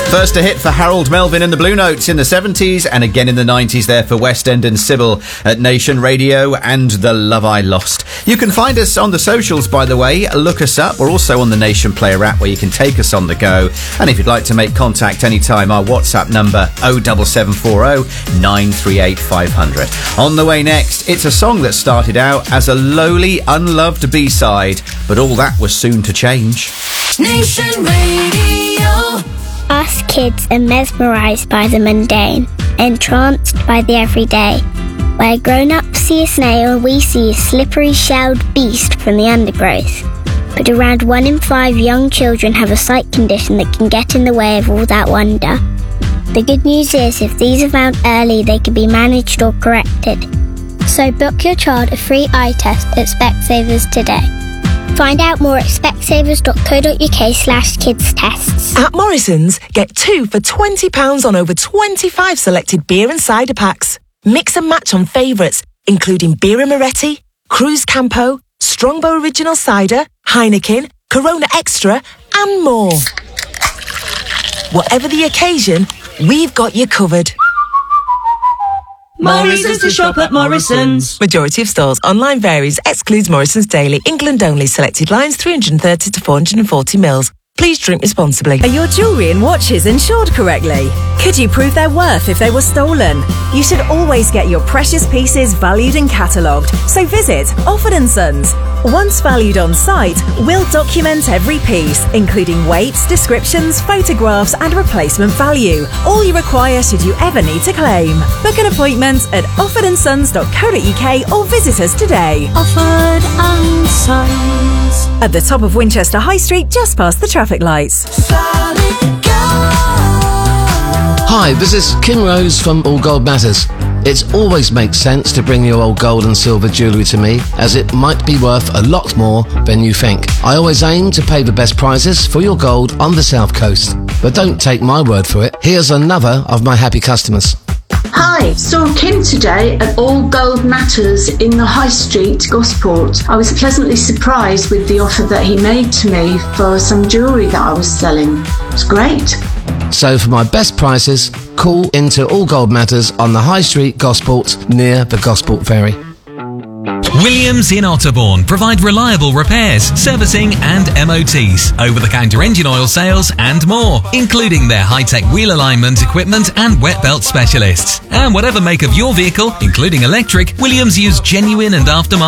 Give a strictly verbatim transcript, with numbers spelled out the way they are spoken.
First a hit for Harold Melvin and the Blue Notes in the seventies, and again in the nineties there for West End and Sybil at Nation Radio and The Love I Lost. You can find us on the socials, by the way. Look us up. We're also on the Nation Player app where you can take us on the go. And if you'd like to make contact anytime, our WhatsApp number oh seven seven four oh nine three eight five hundred. On the way next, it's a song that started out as a lowly, unloved B-side, but all that was soon to change. Nation Radio. Us kids are mesmerised by the mundane, entranced by the everyday. Where grown-ups see a snail, we see a slippery shelled beast from the undergrowth. But around one in five young children have a sight condition that can get in the way of all that wonder. The good news is, if these are found early, they can be managed or corrected. So book your child a free eye test at Specsavers today. Find out more at specsavers.co.uk slash kids tests. At Morrison's, get two for twenty pounds on over twenty-five selected beer and cider packs. Mix and match on favourites, including Birra Moretti, Cruz Campo, Strongbow Original Cider, Heineken, Corona Extra, and more. Whatever the occasion, we've got you covered. Morrison's to shop at Morrison's. Majority of stores. Online varies. Excludes Morrison's Daily. England only. Selected lines three hundred thirty to four hundred forty mils. Please drink responsibly. Are your jewellery and watches insured correctly? Could you prove their worth if they were stolen? You should always get your precious pieces valued and catalogued, so visit Offord and Sons. Once valued on site, we'll document every piece, including weights, descriptions, photographs and replacement value. All you require should you ever need to claim. Book an appointment at offord and sons dot co dot uk or visit us today. Offord and Sons. At the top of Winchester High Street, just past the traffic lights. Hi, this is Kim Rose from All Gold Matters. It always makes sense to bring your old gold and silver jewellery to me, as it might be worth a lot more than you think. I always aim to pay the best prices for your gold on the South Coast. But don't take my word for it. Here's another of my happy customers. Hi, saw Kim today at All Gold Matters in the High Street, Gosport. I was pleasantly surprised with the offer that he made to me for some jewellery that I was selling. It was great. So for my best prices, call into All Gold Matters on the High Street, Gosport, near the Gosport Ferry. Williams in Otterbourne provide reliable repairs, servicing and M O Ts, over-the-counter engine oil sales and more, including their high-tech wheel alignment equipment and wet belt specialists. And whatever make of your vehicle, including electric, Williams use genuine and aftermarket